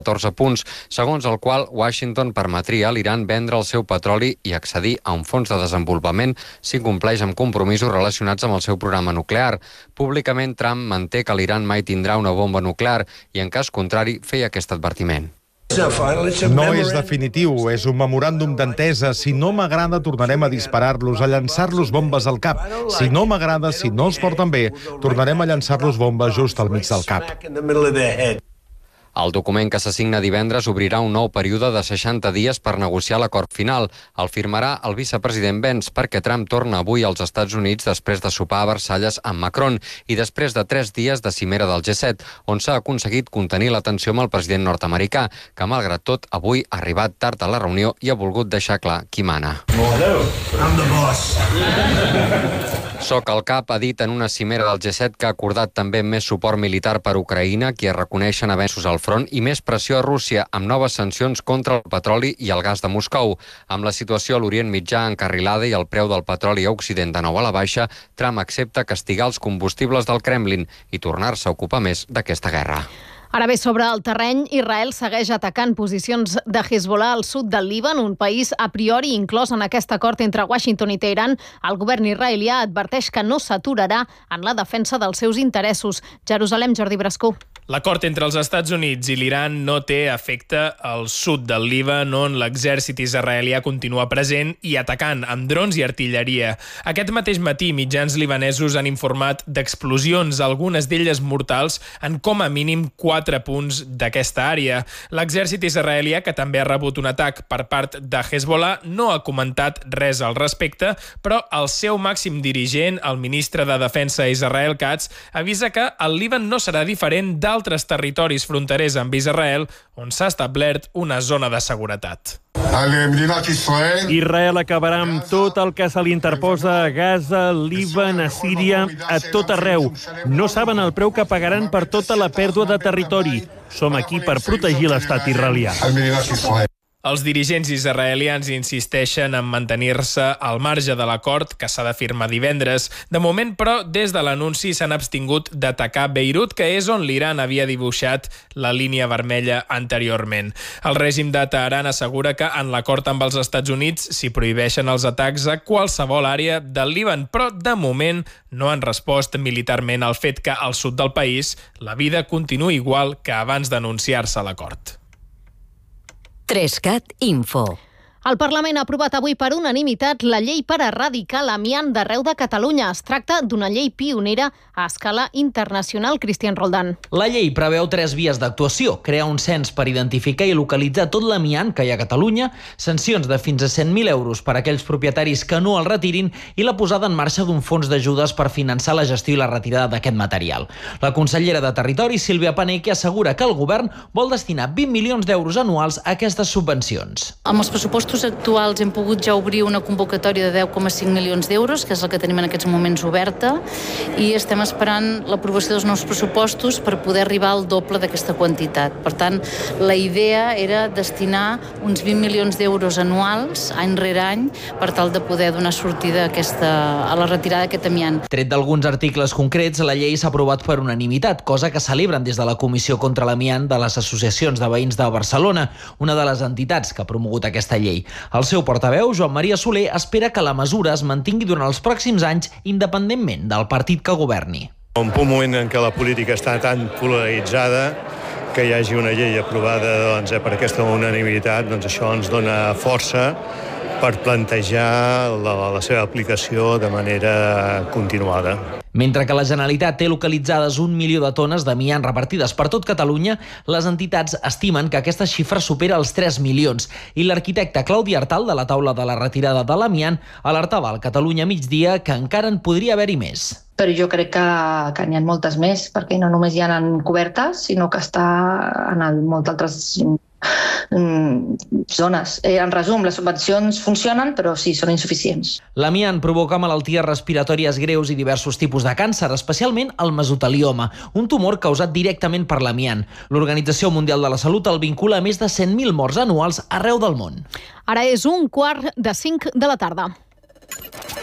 14 punts, segons el qual Washington permetria a l'Iran vendre el seu petroli i accedir a un fons de desenvolupament si compleix amb compromisos relacionats amb el seu programa nuclear. Públicament, Trump manté que l'Iran mai tindrà una bomba nuclear i, en cas contrari, feia aquest advertiment. No és definitiu, és un memoràndum d'entesa. Si no m'agrada, tornarem a disparar-los, a llançar-los bombes al cap. Si no m'agrada, si no els porten bé, tornarem a llançar-los bombes just al mig del cap. El document que s'assigna divendres obrirà un nou període de 60 dies per negociar l'acord final. El firmarà el vicepresident Pence perquè Trump torna avui als Estats Units després de sopar a Versalles amb Macron i després de 3 dies de cimera del G7, on s'ha aconseguit contenir la tensió amb el president nord-americà, que malgrat tot avui ha arribat tard a la reunió i ha volgut deixar clar qui mana. Soc el cap, ha dit en una cimera del G7 que ha acordat també més suport militar per Ucraïna, qui es reconeixen avenços al front, i més pressió a Rússia, amb noves sancions contra el petroli i el gas de Moscou. Amb la situació a l'Orient Mitjà encarrilada i el preu del petroli a Occident de nou a la baixa, Trump accepta castigar els combustibles del Kremlin i tornar-se a ocupar més d'aquesta guerra. Ara bé, sobre el terreny, Israel segueix atacant posicions de Hezbollah al sud del Líban, un país a priori inclòs en aquest acord entre Washington i Teheran. El govern israelià adverteix que no s'aturarà en la defensa dels seus interessos. Jerusalem, Jordi Brascó. L'acord entre els Estats Units i l'Iran no té efecte al sud del Líban, on l'exèrcit israelià continua present i atacant amb drons i artilleria. Aquest mateix matí, mitjans libanesos han informat d'explosions, algunes d'elles mortals, en com a mínim 4 punts d'aquesta àrea. L'exèrcit israelià, que també ha rebut un atac per part de Hezbollah, no ha comentat res al respecte, però el seu màxim dirigent, el ministre de Defensa Israel Katz, avisa que el Líban no serà diferent d'altres territoris fronterers amb Israel, on s'ha establert una zona de seguretat. Israel acabarà amb tot el que se li interposa a Gaza, Líban, a Síria, a tot arreu. No saben el preu que pagaran per tota la pèrdua de territori. Som aquí per protegir l'estat israelià. Els dirigents israelians insisteixen en mantenir-se al marge de l'acord que s'ha de firmar divendres. De moment, però, des de l'anunci s'han abstingut d'atacar Beirut, que és on l'Iran havia dibuixat la línia vermella anteriorment. El règim de Teheran assegura que en l'acord amb els Estats Units s'hi prohibeixen els atacs a qualsevol àrea del Líban, però de moment no han respost militarment al fet que al sud del país la vida continua igual que abans d'anunciar-se l'acord. 3CAT Info. El Parlament ha aprovat avui per unanimitat la llei per erradicar l'amiant d'arreu de Catalunya. Es tracta d'una llei pionera a escala internacional. Cristian Roldán. La llei preveu 3 vies d'actuació. Crear un cens per identificar i localitzar tot l'amiant que hi ha a Catalunya, sancions de fins a 100.000 euros per a aquells propietaris que no el retirin i la posada en marxa d'un fons d'ajudes per finançar la gestió i la retirada d'aquest material. La consellera de Territori, Sílvia Paneque, assegura que el govern vol destinar 20 milions d'euros anuals a aquestes subvencions. Amb els pressupostos actuals hem pogut ja obrir una convocatòria de 10,5 milions d'euros, que és la que tenim en aquests moments oberta, i estem esperant l'aprovació dels nous pressupostos per poder arribar al doble d'aquesta quantitat. Per tant, la idea era destinar uns 20 milions d'euros anuals, any rere any, per tal de poder donar sortida a la retirada d'aquest amiant. Tret d'alguns articles concrets, la llei s'ha aprovat per unanimitat, cosa que celebren des de la Comissió contra l'Amiant de les Associacions de Veïns de Barcelona, una de les entitats que ha promogut aquesta llei. El seu portaveu, Joan Maria Soler, espera que la mesura es mantingui durant els pròxims anys, independentment del partit que governi. Un moment en què la política està tan polaritzada, que hi hagi una llei aprovada per aquesta unanimitat, això ens dona força per plantejar la seva aplicació de manera continuada. Mentre que la Generalitat té localitzades 1 milió de tones d'amiant repartides per tot Catalunya, les entitats estimen que aquesta xifra supera els 3 milions i l'arquitecte Claudi Artal, de la taula de la retirada de l'amiant, alertava al Catalunya Migdia que encara en podria haver-hi més. Però jo crec que n'hi ha moltes més, perquè no només hi ha en cobertes, sinó que està en moltes altres zones. En resum, les subvencions funcionen, però sí, són insuficients. L'amiant provoca malalties respiratòries greus i diversos tipus de càncer, especialment el mesotelioma, un tumor causat directament per l'amiant. L'Organització Mundial de la Salut el vincula a més de 100.000 morts anuals arreu del món. Ara és 4:45 de la tarda.